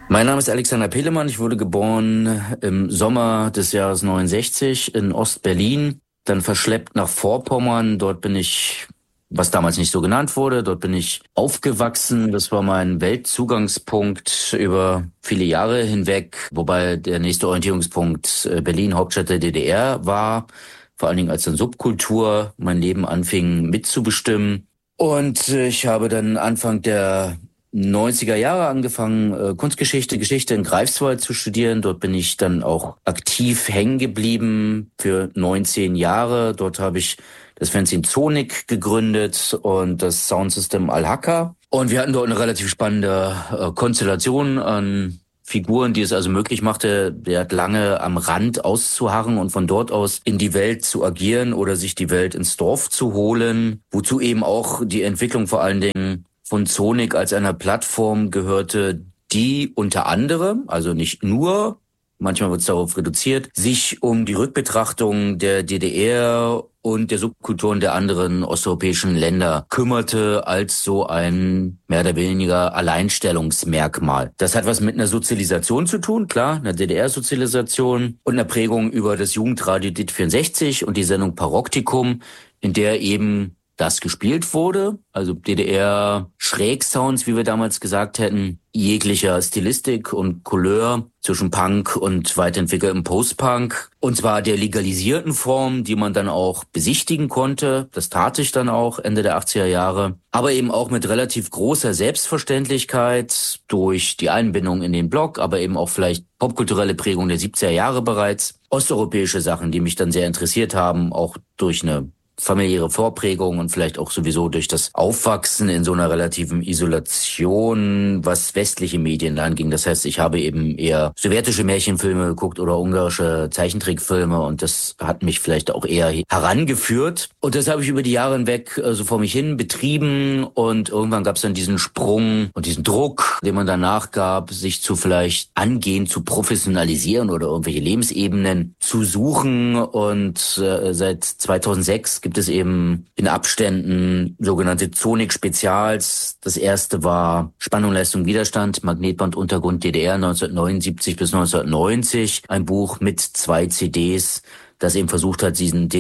Mein Name ist Alexander Pelemann. Ich wurde geboren im Sommer des Jahres 69 in Ostberlin, dann verschleppt nach Vorpommern. Dort bin ich, was damals nicht so genannt wurde, dort bin ich aufgewachsen. Das war mein Weltzugangspunkt über viele Jahre hinweg, wobei der nächste Orientierungspunkt Berlin, Hauptstadt der DDR war, vor allen Dingen als dann Subkultur mein Leben anfing mitzubestimmen. Und ich habe dann Anfang der 90er Jahre angefangen, Geschichte in Greifswald zu studieren. Dort bin ich dann auch aktiv hängen geblieben für 19 Jahre. Dort habe ich das Fernsehen Zonik gegründet und das Soundsystem Al-Haka. Und wir hatten dort eine relativ spannende Konstellation an Figuren, die es also möglich machte, der hat lange am Rand auszuharren und von dort aus in die Welt zu agieren oder sich die Welt ins Dorf zu holen, wozu eben auch die Entwicklung vor allen Dingen von Zonik als einer Plattform gehörte, die unter anderem, also nicht nur, manchmal wird es darauf reduziert, sich um die Rückbetrachtung der DDR und der Subkulturen der anderen osteuropäischen Länder kümmerte als so ein mehr oder weniger Alleinstellungsmerkmal. Das hat was mit einer Sozialisation zu tun, klar, einer DDR-Sozialisation und einer Prägung über das Jugendradio DIT 64 und die Sendung Paroktikum, in der eben das gespielt wurde, also DDR-Schrägsounds, wie wir damals gesagt hätten, jeglicher Stilistik und Couleur zwischen Punk und weiterentwickeltem Post-Punk. Und zwar der legalisierten Form, die man dann auch besichtigen konnte. Das tat ich dann auch Ende der 80er Jahre. Aber eben auch mit relativ großer Selbstverständlichkeit durch die Einbindung in den Blog, aber eben auch vielleicht popkulturelle Prägung der 70er Jahre bereits. Osteuropäische Sachen, die mich dann sehr interessiert haben, auch durch eine familiäre Vorprägung und vielleicht auch sowieso durch das Aufwachsen in so einer relativen Isolation, was westliche Medien anging. Das heißt, ich habe eben eher sowjetische Märchenfilme geguckt oder ungarische Zeichentrickfilme und das hat mich vielleicht auch eher herangeführt. Und das habe ich über die Jahre hinweg so vor mich hin betrieben und irgendwann gab es dann diesen Sprung und diesen Druck, den man danach gab, sich zu vielleicht angehen, zu professionalisieren oder irgendwelche Lebensebenen zu suchen. Und seit 2006 gibt es eben in Abständen sogenannte Zonik-Spezials. Das erste war Spannung, Leistung, Widerstand, Magnetband, Untergrund DDR 1979 bis 1990. Ein Buch mit 2 CDs, das eben versucht hat, diesen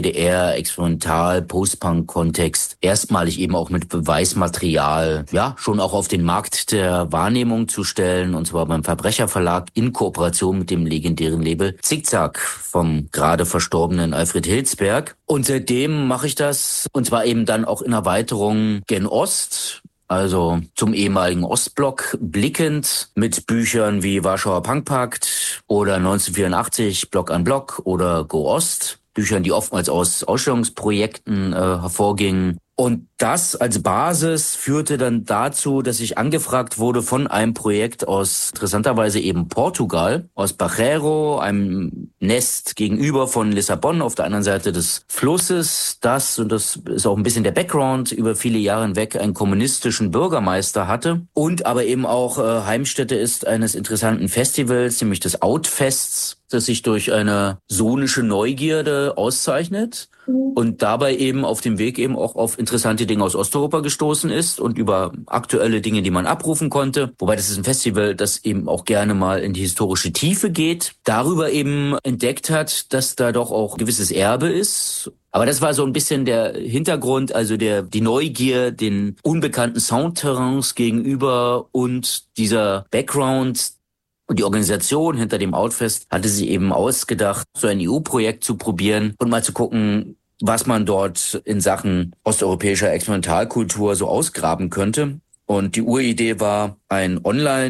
DDR-Experimental-Post-Punk-Kontext erstmalig eben auch mit Beweismaterial, ja, schon auch auf den Markt der Wahrnehmung zu stellen, und zwar beim Verbrecherverlag in Kooperation mit dem legendären Label Zickzack vom gerade verstorbenen Alfred Hilsberg. Und seitdem mache ich das, und zwar eben dann auch in Erweiterung gen Ost, also zum ehemaligen Ostblock blickend, mit Büchern wie Warschauer Punkpakt oder 1984 Block an Block oder Go Ost, Büchern, die oftmals aus Ausstellungsprojekten hervorgingen. Und das als Basis führte dann dazu, dass ich angefragt wurde von einem Projekt aus interessanterweise eben Portugal, aus Barreiro, einem Nest gegenüber von Lissabon auf der anderen Seite des Flusses, das, und das ist auch ein bisschen der Background, über viele Jahre hinweg einen kommunistischen Bürgermeister hatte und aber eben auch Heimstätte ist eines interessanten Festivals, nämlich des Outfests, das sich durch eine sonische Neugierde auszeichnet und dabei eben auf dem Weg eben auch auf interessante Dinge aus Osteuropa gestoßen ist und über aktuelle Dinge, die man abrufen konnte. Wobei das ist ein Festival, das eben auch gerne mal in die historische Tiefe geht. Darüber eben entdeckt hat, dass da doch auch ein gewisses Erbe ist. Aber das war so ein bisschen der Hintergrund, also die Neugier, den unbekannten Soundterrains gegenüber und dieser Background. Und die Organisation hinter dem Outfest hatte sich eben ausgedacht, so ein EU-Projekt zu probieren und mal zu gucken, was man dort in Sachen osteuropäischer Experimentalkultur so ausgraben könnte. Und die Uridee war, ein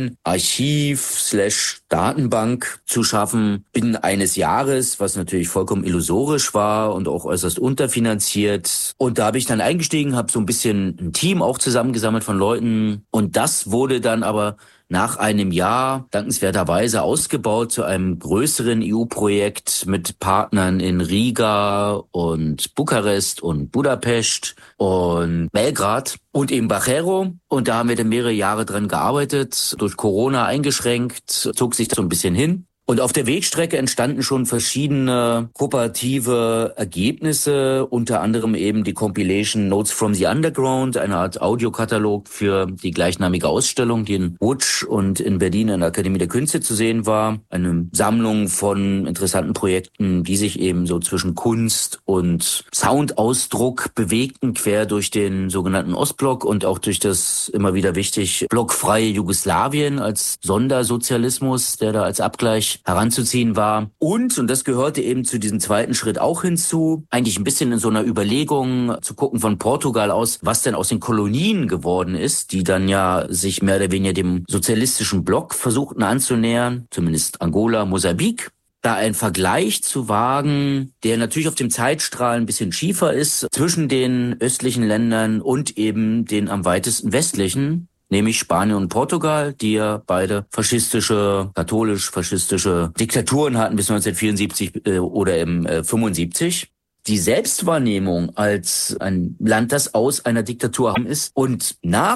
Online-Archiv/Datenbank zu schaffen binnen eines Jahres, was natürlich vollkommen illusorisch war und auch äußerst unterfinanziert. Und da habe ich dann eingestiegen, habe so ein bisschen ein Team auch zusammengesammelt von Leuten. Und das wurde dann aber nach einem Jahr dankenswerterweise ausgebaut zu einem größeren EU-Projekt mit Partnern in Riga und Bukarest und Budapest und Belgrad und eben Barreiro. Und da haben wir dann mehrere Jahre dran gearbeitet, durch Corona eingeschränkt, zog sich so ein bisschen hin. Und auf der Wegstrecke entstanden schon verschiedene kooperative Ergebnisse, unter anderem eben die Compilation Notes from the Underground, eine Art Audiokatalog für die gleichnamige Ausstellung, die in Łódź und in Berlin in der Akademie der Künste zu sehen war. Eine Sammlung von interessanten Projekten, die sich eben so zwischen Kunst und Soundausdruck bewegten, quer durch den sogenannten Ostblock und auch durch das immer wieder wichtig blockfreie Jugoslawien als Sondersozialismus, der da als Abgleich heranzuziehen war. Und das gehörte eben zu diesem zweiten Schritt auch hinzu, eigentlich ein bisschen in so einer Überlegung zu gucken von Portugal aus, was denn aus den Kolonien geworden ist, die dann ja sich mehr oder weniger dem sozialistischen Block versuchten anzunähern, zumindest Angola, Mosambik. Da ein Vergleich zu wagen, der natürlich auf dem Zeitstrahl ein bisschen schiefer ist, zwischen den östlichen Ländern und eben den am weitesten westlichen, nämlich Spanien und Portugal, die ja beide katholisch-faschistische Diktaturen hatten bis 1974 oder im 75. Die Selbstwahrnehmung als ein Land, das aus einer Diktatur ist und nach